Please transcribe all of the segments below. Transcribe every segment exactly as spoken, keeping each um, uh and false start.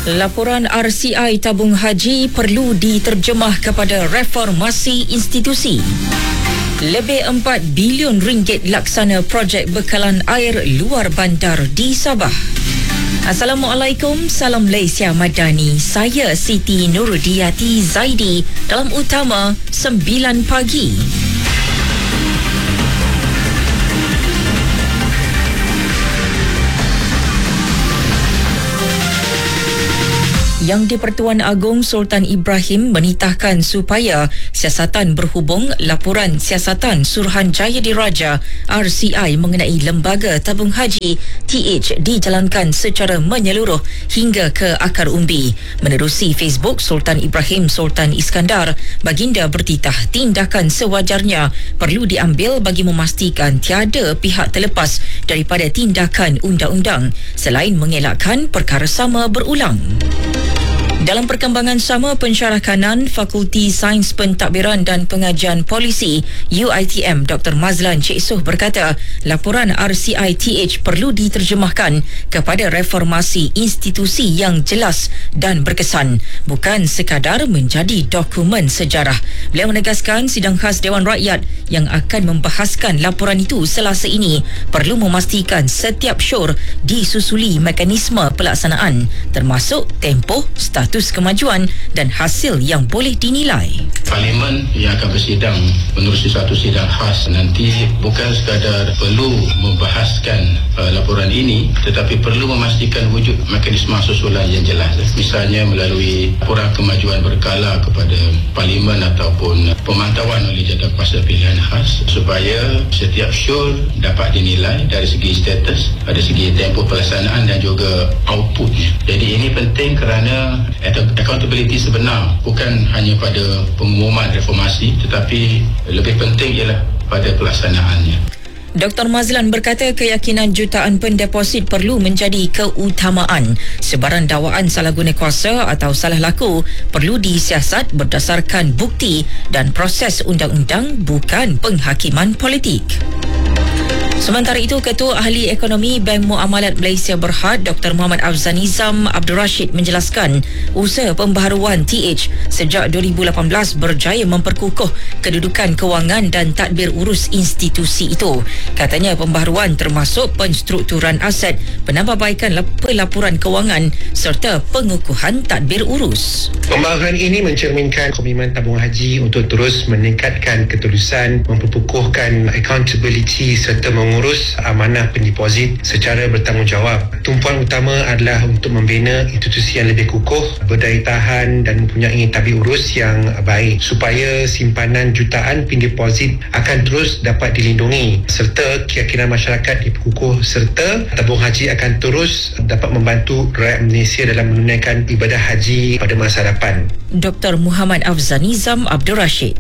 Laporan R C I tabung haji perlu diterjemah kepada reformasi institusi. Lebih empat bilion ringgit laksana projek bekalan air luar bandar di Sabah. Assalamualaikum, salam Malaysia Madani. Saya Siti Nurudiyati Zaidi dalam Utama sembilan pagi. Yang di-Pertuan Agong Sultan Ibrahim menitahkan supaya siasatan berhubung laporan siasatan Suruhanjaya Diraja R C I mengenai lembaga tabung haji T H dijalankan secara menyeluruh hingga ke akar umbi. Menerusi Facebook Sultan Ibrahim Sultan Iskandar, baginda bertitah tindakan sewajarnya perlu diambil bagi memastikan tiada pihak terlepas daripada tindakan undang-undang selain mengelakkan perkara sama berulang. Dalam perkembangan sama, pensyarah kanan Fakulti Sains Pentadbiran dan Pengajian Polisi U I T M Doktor Mazlan Cik Soh berkata laporan R C I T H perlu diterjemahkan kepada reformasi institusi yang jelas dan berkesan, bukan sekadar menjadi dokumen sejarah. Beliau menegaskan sidang khas Dewan Rakyat yang akan membahaskan laporan itu Selasa ini perlu memastikan setiap syur disusuli mekanisme pelaksanaan termasuk tempoh, status kemajuan dan hasil yang boleh dinilai. Parlimen yang akan bersidang menerusi satu sidang khas nanti bukan sekadar perlu membahaskan uh, laporan ini, tetapi perlu memastikan wujud mekanisme susulan yang jelas. Misalnya melalui laporan kemajuan berkala kepada Parlimen ataupun pemantauan oleh Jadualkuasa Pilihan Khas supaya setiap syur dapat dinilai dari segi status, dari segi tempoh pelaksanaan dan juga outputnya. Jadi ini penting kerana accountability sebenar bukan hanya pada pengumuman reformasi tetapi lebih penting ialah pada pelaksanaannya. Doktor Mazlan berkata keyakinan jutaan pendeposit perlu menjadi keutamaan. Sebaran dakwaan salah guna kuasa atau salah laku perlu disiasat berdasarkan bukti dan proses undang-undang, bukan penghakiman politik. Sementara itu, Ketua Ahli Ekonomi Bank Muamalat Malaysia Berhad Doktor Muhammad Afzanizam Abdul Rashid menjelaskan usaha pembaharuan T H sejak dua ribu lapan belas berjaya memperkukuh kedudukan kewangan dan tadbir urus institusi itu. Katanya pembaharuan termasuk penstrukturan aset, penambahbaikan pelaporan kewangan serta pengukuhan tadbir urus. Pembaharuan ini mencerminkan komitmen tabung haji untuk terus meningkatkan ketulusan, memperkukuhkan accountability serta mengurus amanah pendeposit secara bertanggungjawab. Tumpuan utama adalah untuk membina institusi yang lebih kukuh, berdaya tahan dan mempunyai tadbir urus yang baik supaya simpanan jutaan pendeposit akan terus dapat dilindungi serta keyakinan masyarakat diperkukuh serta tabung haji akan terus dapat membantu rakyat Malaysia dalam menunaikan ibadah haji pada masa depan. Doktor Muhammad Afzanizam Abdul Rashid.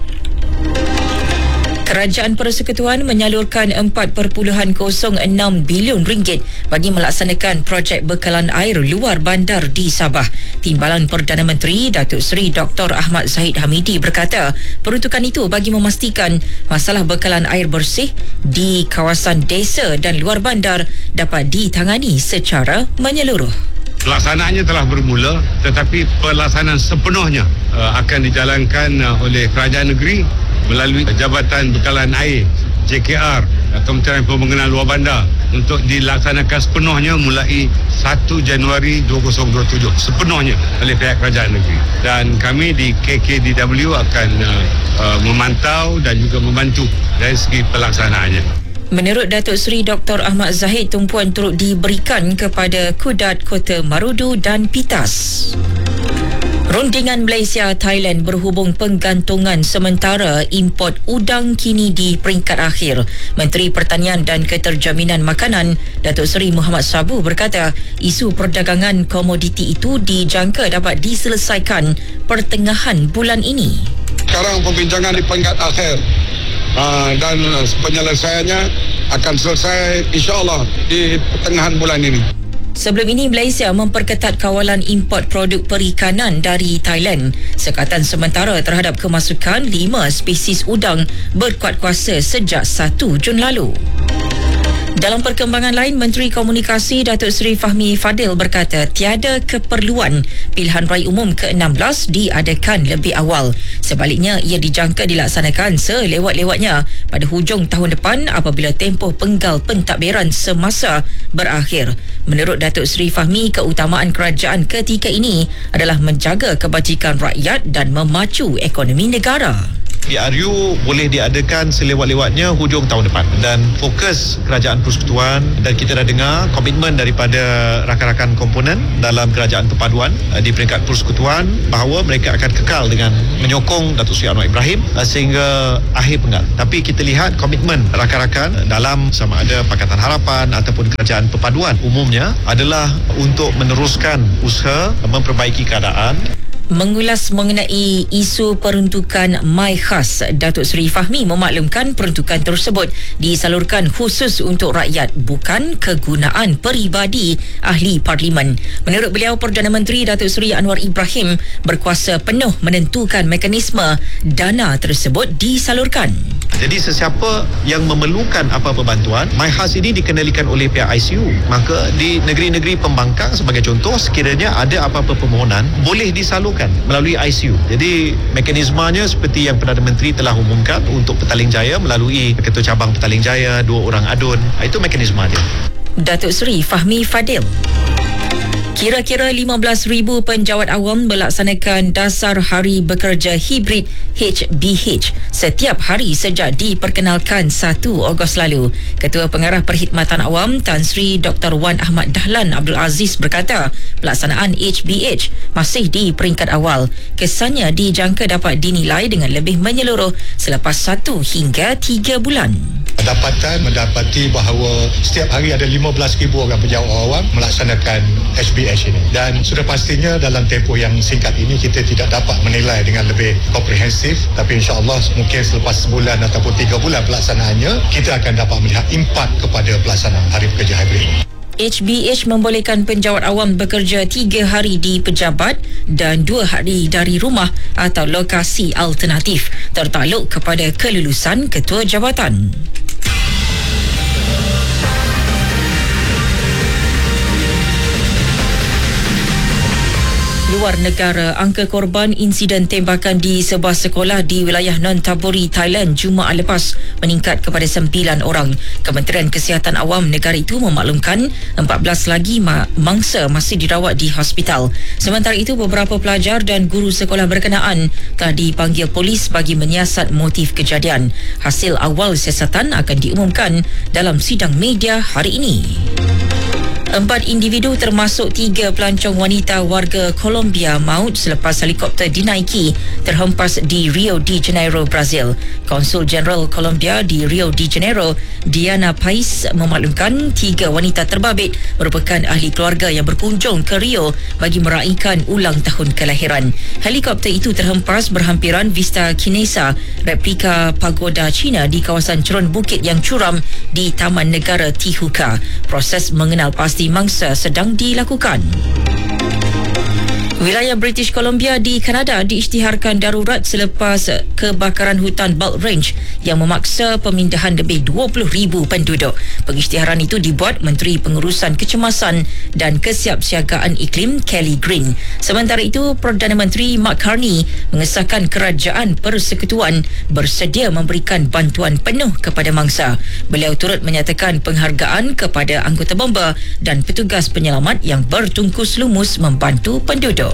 Kerajaan Persekutuan menyalurkan empat perpuluhan kosong enam bilion ringgit bagi melaksanakan projek bekalan air luar bandar di Sabah. Timbalan Perdana Menteri Datuk Seri Doktor Ahmad Zahid Hamidi berkata peruntukan itu bagi memastikan masalah bekalan air bersih di kawasan desa dan luar bandar dapat ditangani secara menyeluruh. Pelaksanaannya telah bermula tetapi pelaksanaan sepenuhnya uh, akan dijalankan uh, oleh kerajaan negeri melalui Jabatan Bekalan Air J K R, Kementerian Pembangunan Luar Bandar, untuk dilaksanakan sepenuhnya mulai satu Januari dua ribu dua puluh tujuh sepenuhnya oleh pihak kerajaan negeri, dan kami di K K D W akan uh, uh, memantau dan juga membantu dari segi pelaksanaannya. Menurut Datuk Seri Doktor Ahmad Zahid, tumpuan turut diberikan kepada Kudat, Kota Marudu dan Pitas. Rundingan Malaysia-Thailand berhubung penggantungan sementara import udang kini di peringkat akhir. Menteri Pertanian dan Keterjaminan Makanan Datuk Seri Muhammad Sabu berkata isu perdagangan komoditi itu dijangka dapat diselesaikan pertengahan bulan ini. Sekarang perbincangan di peringkat akhir uh, dan penyelesaiannya akan selesai insya-Allah di pertengahan bulan ini. Sebelum ini, Malaysia memperketat kawalan import produk perikanan dari Thailand. Sekatan sementara terhadap kemasukan lima spesies udang berkuat kuasa sejak satu Jun lalu. Dalam perkembangan lain, Menteri Komunikasi Datuk Seri Fahmi Fadil berkata tiada keperluan pilihan raya umum ke enam belas diadakan lebih awal. Sebaliknya, ia dijangka dilaksanakan selewat-lewatnya pada hujung tahun depan apabila tempoh penggal pentadbiran semasa berakhir. Menurut Datuk Seri Fahmi, keutamaan kerajaan ketika ini adalah menjaga kebajikan rakyat dan memacu ekonomi negara. P R U boleh diadakan selewat-lewatnya hujung tahun depan, dan fokus kerajaan persekutuan, dan kita dah dengar komitmen daripada rakan-rakan komponen dalam kerajaan perpaduan di peringkat persekutuan bahawa mereka akan kekal dengan menyokong Datuk Seri Anwar Ibrahim sehingga akhir penggal. Tapi kita lihat komitmen rakan-rakan dalam sama ada Pakatan Harapan ataupun kerajaan perpaduan umumnya adalah untuk meneruskan usaha memperbaiki keadaan. Mengulas mengenai isu peruntukan MyKhas, Datuk Seri Fahmi memaklumkan peruntukan tersebut disalurkan khusus untuk rakyat, bukan kegunaan peribadi ahli parlimen. Menurut beliau, Perdana Menteri Datuk Seri Anwar Ibrahim berkuasa penuh menentukan mekanisme dana tersebut disalurkan. Jadi sesiapa yang memerlukan apa-apa bantuan, MyKhas ini dikendalikan oleh pihak I C U. Maka di negeri-negeri pembangkang sebagai contoh, sekiranya ada apa-apa permohonan, boleh disalurkan melalui I C U. Jadi mekanismenya seperti yang Perdana Menteri telah umumkan untuk Petaling Jaya melalui Ketua Cabang Petaling Jaya, dua orang adun. Itu mekanisme dia. Datuk Seri Fahmi Fadil. Kira-kira lima belas ribu penjawat awam melaksanakan dasar hari bekerja hibrid H B H setiap hari sejak diperkenalkan satu Ogos lalu. Ketua Pengarah Perkhidmatan Awam Tan Sri Doktor Wan Ahmad Dahlan Abdul Aziz berkata pelaksanaan H B H masih di peringkat awal. Kesannya dijangka dapat dinilai dengan lebih menyeluruh selepas satu hingga tiga bulan. Dapatan mendapati bahawa setiap hari ada lima belas ribu orang penjawat awam melaksanakan H B H ini, dan sudah pastinya dalam tempoh yang singkat ini kita tidak dapat menilai dengan lebih komprehensif, tapi insya-Allah mungkin selepas sebulan ataupun tiga bulan pelaksanaannya kita akan dapat melihat impak kepada pelaksanaan hari bekerja hybrid. H B H membolehkan penjawat awam bekerja tiga hari di pejabat dan dua hari dari rumah atau lokasi alternatif tertakluk kepada kelulusan ketua jabatan. Luar negara, angka korban insiden tembakan di sebuah sekolah di wilayah non-Taburi, Thailand Jumaat lepas meningkat kepada sembilan orang. Kementerian Kesihatan Awam negara itu memaklumkan empat belas lagi ma- mangsa masih dirawat di hospital. Sementara itu, beberapa pelajar dan guru sekolah berkenaan telah dipanggil polis bagi menyiasat motif kejadian. Hasil awal siasatan akan diumumkan dalam sidang media hari ini. Empat individu termasuk tiga pelancong wanita warga Colombia maut selepas helikopter dinaiki terhempas di Rio de Janeiro, Brazil. Konsul Jeneral Colombia di Rio de Janeiro, Diana Pais, memaklumkan tiga wanita terbabit merupakan ahli keluarga yang berkunjung ke Rio bagi meraihkan ulang tahun kelahiran. Helikopter itu terhempas berhampiran Vista Kinesa, replika pagoda China di kawasan cerun bukit yang curam di Taman Negara Tijuca. Proses mengenal pasti mangsa sedang dilakukan. Wilayah British Columbia di Kanada diisytiharkan darurat selepas kebakaran hutan Bulk Range yang memaksa pemindahan lebih dua puluh ribu penduduk. Pengisytiharan itu dibuat Menteri Pengurusan Kecemasan dan Kesiapsiagaan Iklim Kelly Green. Sementara itu, Perdana Menteri Mark Carney mengesahkan Kerajaan Persekutuan bersedia memberikan bantuan penuh kepada mangsa. Beliau turut menyatakan penghargaan kepada anggota bomba dan petugas penyelamat yang bertungkus lumus membantu penduduk.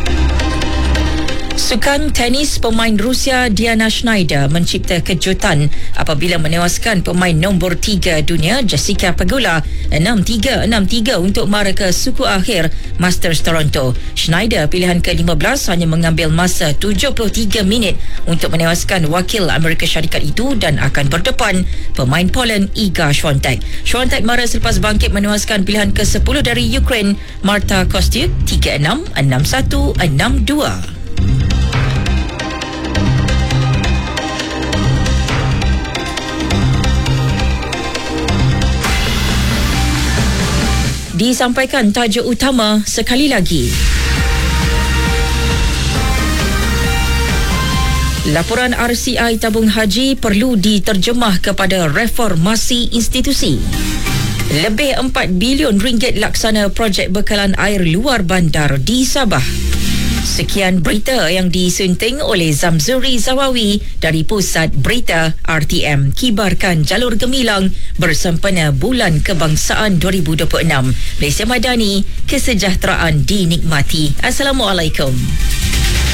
Sukan tenis pemain Rusia Diana Schneider mencipta kejutan apabila menewaskan pemain nombor tiga dunia Jessica Pegula enam tiga enam tiga untuk mara ke suku akhir Masters Toronto. Schneider, pilihan ke lima belas, hanya mengambil masa tujuh puluh tiga minit untuk menewaskan wakil Amerika Syarikat itu dan akan berdepan pemain Poland Iga Swiatek. Swiatek mara selepas bangkit menewaskan pilihan ke sepuluh dari Ukraine Marta Kostyuk tiga enam enam satu enam dua. Disampaikan tajuk utama sekali lagi. Laporan R C I tabung haji perlu diterjemah kepada reformasi institusi. Lebih empat bilion ringgit laksana projek bekalan air luar bandar di Sabah. Sekian berita yang disunting oleh Zamzuri Zawawi dari Pusat Berita R T M. Kibarkan jalur gemilang bersempena Bulan Kebangsaan dua ribu dua puluh enam. Malaysia Madani, kesejahteraan dinikmati. Assalamualaikum.